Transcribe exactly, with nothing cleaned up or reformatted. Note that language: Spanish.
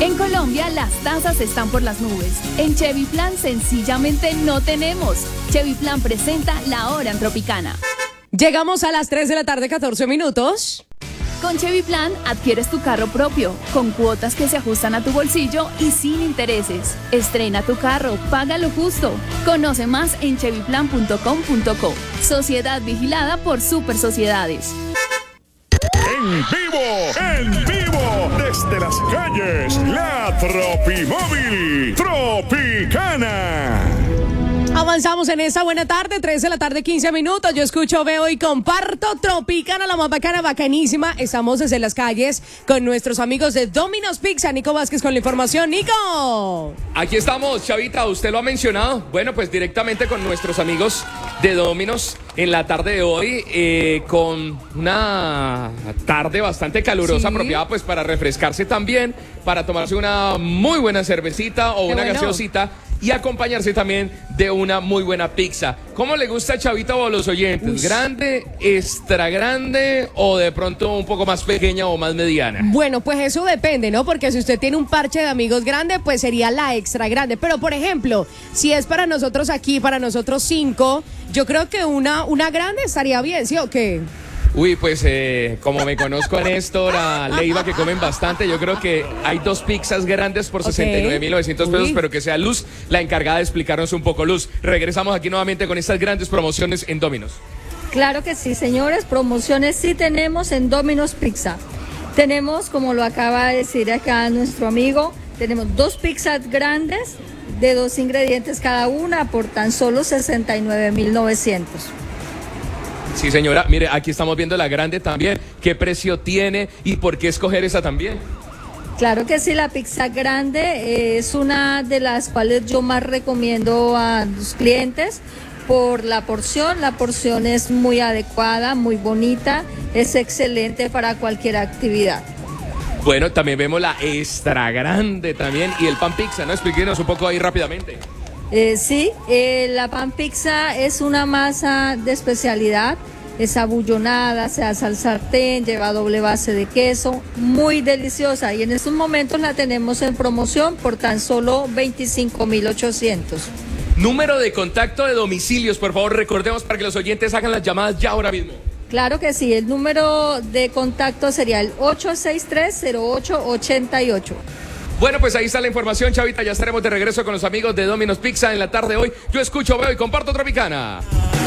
En Colombia las tasas están por las nubes. En Chevy Plan sencillamente no tenemos. Chevy Plan presenta La Hora en Tropicana. Llegamos a las tres de la tarde, catorce minutos. Con Chevy Plan adquieres tu carro propio, con cuotas que se ajustan a tu bolsillo y sin intereses. Estrena tu carro, paga lo justo. Conoce más en chevy plan punto com punto co. Sociedad vigilada por Super Sociedades. En vivo, en vivo, desde las calles, la Tropimóvil Tropicana. Avanzamos en esta buena tarde, tres de la tarde, quince minutos. Yo escucho, veo y comparto Tropicana, la más bacana, bacanísima. Estamos desde las calles con nuestros amigos de Domino's Pizza. Nico Vázquez con la información. ¡Nico! Aquí estamos, Chavita, usted lo ha mencionado. Bueno, pues directamente con nuestros amigos de Domino's en la tarde de hoy, eh, con una tarde bastante calurosa, sí, apropiada pues para refrescarse también, para tomarse una muy buena cervecita o Qué una bueno. gaseosita y acompañarse también de una muy buena pizza. ¿Cómo le gusta a Chavita o a los oyentes? Uy. ¿Grande, extra grande o de pronto un poco más pequeña o más mediana? Bueno, pues eso depende, ¿no? Porque si usted tiene un parche de amigos grande, pues sería la extra grande. Pero, por ejemplo, si es para nosotros aquí, para nosotros cinco, yo creo que una, una grande estaría bien, ¿sí o qué? Uy, pues eh, como me conozco a Néstor, a Leiva, que comen bastante, yo creo que hay dos pizzas grandes por sesenta y nueve mil novecientos pesos, Uy. pero que sea Luz la encargada de explicarnos un poco. Luz, regresamos aquí nuevamente con estas grandes promociones en Domino's. Claro que sí, señores, promociones sí tenemos en Domino's Pizza. Tenemos, como lo acaba de decir acá nuestro amigo, tenemos dos pizzas grandes de dos ingredientes cada una por tan solo sesenta y nueve mil novecientos. Sí, señora, mire, aquí estamos viendo la grande también. ¿Qué precio tiene y por qué escoger esa también? Claro que sí, la pizza grande eh, es una de las cuales yo más recomiendo a los clientes por la porción. La porción es muy adecuada, muy bonita, es excelente para cualquier actividad. Bueno, también vemos la extra grande también y el pan pizza, ¿no? Explíquenos un poco ahí rápidamente. Eh, sí, eh, la pan pizza es una masa de especialidad, es abullonada, se hace al sartén, lleva doble base de queso, muy deliciosa y en estos momentos la tenemos en promoción por tan solo veinticinco mil ochocientos. Número de contacto de domicilios, por favor, recordemos para que los oyentes hagan las llamadas ya ahora mismo. Claro que sí, el número de contacto sería el ocho seis tres, cero ocho ocho ocho. Bueno, pues ahí está la información, Chavita. Ya estaremos de regreso con los amigos de Domino's Pizza en la tarde de hoy. Yo escucho, veo y comparto Tropicana.